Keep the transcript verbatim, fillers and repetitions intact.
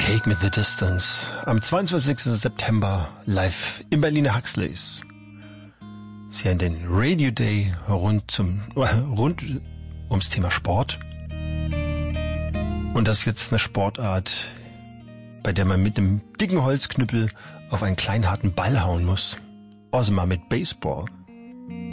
Cake with the Distance am zweiundzwanzigsten September live im Berliner Huxleys. Sie haben den Radio Day rund zum äh, rund ums Thema Sport. Und das ist jetzt eine Sportart, bei der man mit einem dicken Holzknüppel auf einen kleinen harten Ball hauen muss. Also mal mit Baseball.